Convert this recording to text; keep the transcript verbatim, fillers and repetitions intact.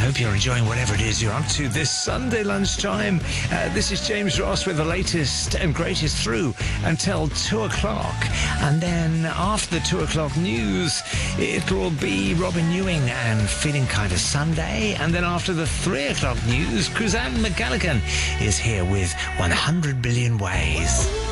hope you're enjoying whatever it is you're up to this Sunday lunchtime. Uh, this is James Ross with the latest and greatest through until two o'clock. And then after the two o'clock news, it will be Robin Ewing and Feeling Kind of Sunday. And then after the three o'clock news, Cruzanne McGalligan is here with one hundred billion Ways.